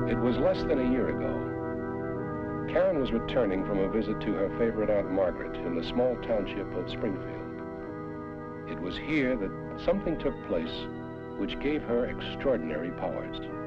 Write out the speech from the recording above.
It was less than a year ago. Karen was returning from a visit to her favorite Aunt Margaret in the small township of Springfield. It was here that something took place which gave her extraordinary powers.